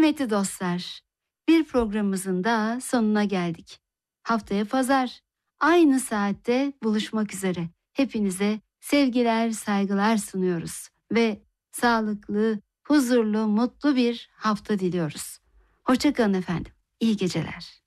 Kıymetli dostlar, bir programımızın daha sonuna geldik. Haftaya pazar aynı saatte buluşmak üzere. Hepinize sevgiler, saygılar sunuyoruz ve sağlıklı, huzurlu, mutlu bir hafta diliyoruz. Hoşça kalın efendim. İyi geceler.